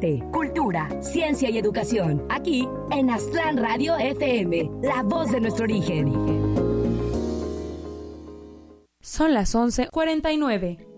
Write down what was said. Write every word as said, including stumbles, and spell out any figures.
arte, cultura, ciencia y educación. Aquí en Aztlán Radio F M, la voz de nuestro origen. Son las once cuarenta y nueve.